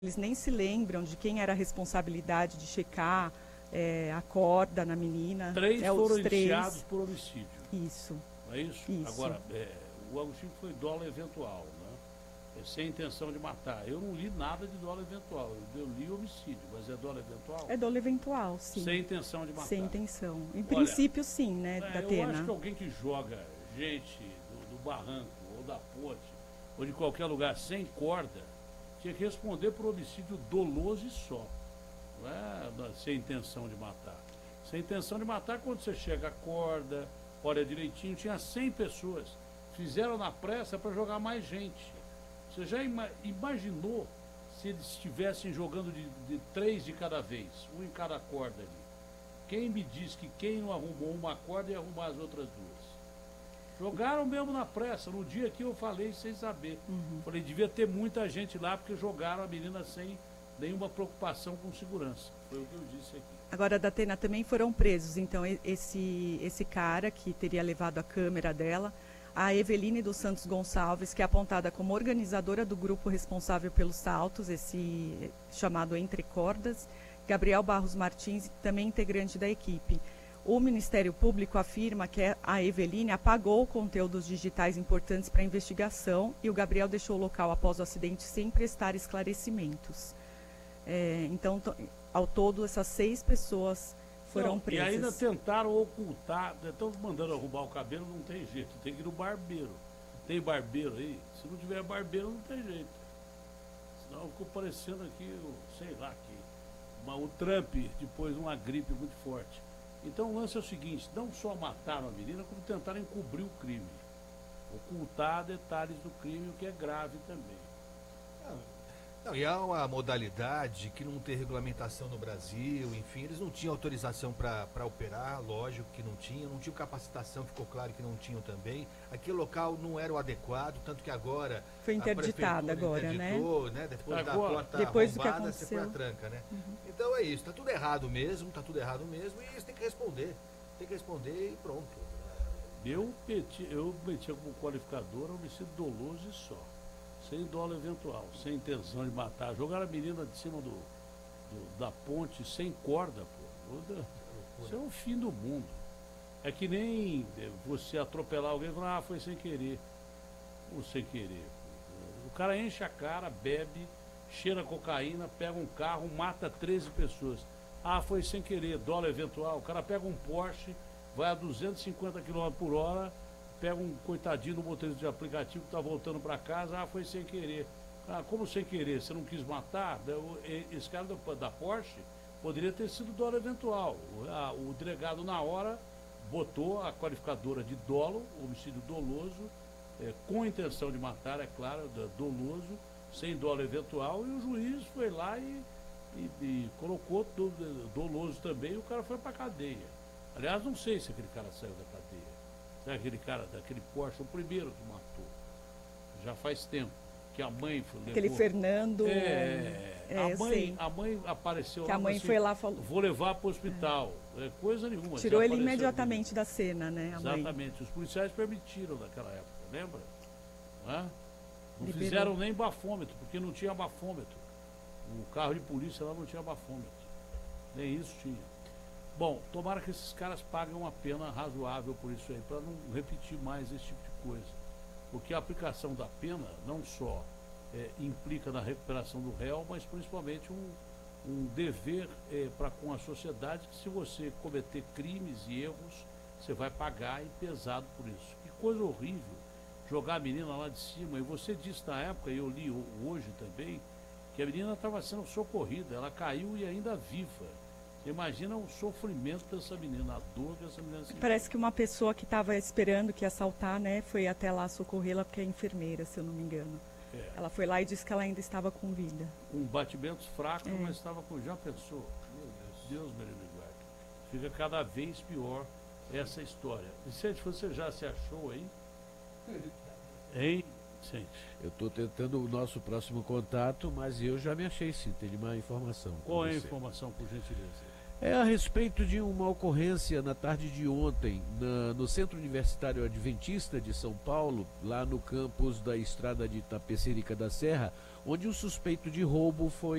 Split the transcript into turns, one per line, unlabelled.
Eles nem se lembram de quem era a responsabilidade de checar a corda na menina.
Três foram indiciados por homicídio.
Isso.
Não é isso?
Isso.
Agora, o Agostinho foi dolo eventual, né? Sem intenção de matar. Eu não li nada de dolo eventual. Eu li homicídio, mas é dolo eventual?
É dolo eventual, sim.
Sem intenção de matar.
Sem intenção. Em princípio, sim, né,
Eu acho que alguém que joga gente do barranco, ou da ponte, ou de qualquer lugar sem corda, tinha que responder por homicídio doloso e só. Não é sem intenção de matar. Sem intenção de matar, quando você chega a corda, olha direitinho, tinha 100 pessoas. Fizeram na pressa para jogar mais gente. Você já imaginou se eles estivessem jogando de 3 de cada vez, um em cada corda ali? Quem me diz que quem não arrumou uma corda ia arrumar as outras duas? Jogaram mesmo na pressa, no dia que eu falei sem saber. Falei, devia ter muita gente lá, porque jogaram a menina sem nenhuma preocupação com segurança. Foi o que eu disse aqui.
Agora, Datena, também foram presos, então, esse cara que teria levado a câmera dela, a Eveline dos Santos Gonçalves, que é apontada como organizadora do grupo responsável pelos saltos, esse chamado Entre Cordas, Gabriel Barros Martins, também integrante da equipe. O Ministério Público afirma que a Eveline apagou conteúdos digitais importantes para a investigação e o Gabriel deixou o local após o acidente sem prestar esclarecimentos. Então, ao todo, essas 6 pessoas foram presas.
E ainda tentaram ocultar, estão mandando arrumar o cabelo, não tem jeito, tem que ir no barbeiro. Tem barbeiro aí? Se não tiver barbeiro, não tem jeito. Senão ficou parecendo aqui, sei lá, o Trump depois de uma gripe muito forte. Então o lance é o seguinte, não só mataram a menina, como tentaram encobrir o crime. Ocultar detalhes do crime, o que é grave também.
Não, e há uma modalidade que não tem regulamentação no Brasil, enfim, eles não tinham autorização para operar, lógico que não tinham capacitação, ficou claro que não tinham também. Aquele local não era o adequado, tanto que agora
foi interditado agora, né?
Depois
agora,
da porta
depois
arrombada,
do que
você põe a tranca, né? Então é isso, tá tudo errado mesmo, e eles têm que responder. Tem que responder e pronto.
Eu metia como qualificadora homicídio doloso e só. Sem dolo eventual, sem intenção de matar. Jogaram a menina de cima da ponte sem corda, pô. Isso é o fim do mundo. É que nem você atropelar alguém e falar, foi sem querer. Ou sem querer. O cara enche a cara, bebe, cheira cocaína, pega um carro, mata 13 pessoas. Foi sem querer, dolo eventual. O cara pega um Porsche, vai a 250 km por hora, pega um coitadinho do motorista de aplicativo que está voltando para casa, foi sem querer. Como sem querer? Você não quis matar? Esse cara da Porsche poderia ter sido dolo eventual. O delegado, na hora, botou a qualificadora de dolo, homicídio doloso, com intenção de matar, é claro, doloso, sem dolo eventual, e o juiz foi lá e colocou doloso também, e o cara foi para cadeia. Aliás, não sei se aquele cara saiu da cadeia. Aquele cara daquele Porsche, o primeiro que matou. Já faz tempo que a mãe foi.
Aquele Fernando.
A mãe apareceu
que
lá.
A mãe foi lá e falou.
Vou levar para o hospital. Coisa nenhuma.
Tirou ele imediatamente da cena, né?
Exatamente. Os policiais permitiram naquela época, lembra? Não fizeram nem bafômetro, porque não tinha bafômetro. O carro de polícia lá não tinha bafômetro. Nem isso tinha. Bom, tomara que esses caras paguem uma pena razoável por isso aí, para não repetir mais esse tipo de coisa. Porque a aplicação da pena não só implica na recuperação do réu, mas principalmente um dever para com a sociedade, que se você cometer crimes e erros, você vai pagar, e pesado por isso. Que coisa horrível jogar a menina lá de cima. E você disse na época, e eu li hoje também, que a menina estava sendo socorrida, ela caiu e ainda viva. Você imagina o sofrimento dessa menina, a dor que essa menina sentiu.
Parece que uma pessoa que estava esperando que ia assaltar, né, foi até lá socorrê-la, porque é enfermeira, se eu não me engano. Ela foi lá e disse que ela ainda estava com vida.
Com batimentos fracos, mas estava com... Já pensou? Meu Deus me livre. Fica cada vez pior essa história. Vicente, você já se achou aí? Hein, Vicente?
Eu estou tentando o nosso próximo contato, mas eu já me achei sim, tem uma informação.
Qual é a informação, por gentileza?
É a respeito de uma ocorrência na tarde de ontem, no Centro Universitário Adventista de São Paulo, lá no campus da estrada de Itapecerica da Serra, onde um suspeito de roubo foi